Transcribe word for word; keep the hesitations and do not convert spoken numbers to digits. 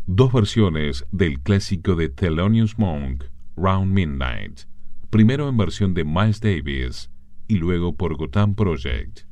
dos versiones del clásico de Thelonious Monk, Round Midnight, primero en versión de Miles Davis y luego por Gotham Project.